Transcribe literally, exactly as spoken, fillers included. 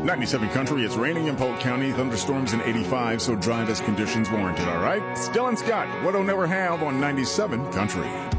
ninety-seven Country, it's raining in Polk County, thunderstorms in eighty-five, so drive as conditions warranted, all right? Still and Scott, what I'll never have on ninety-seven Country.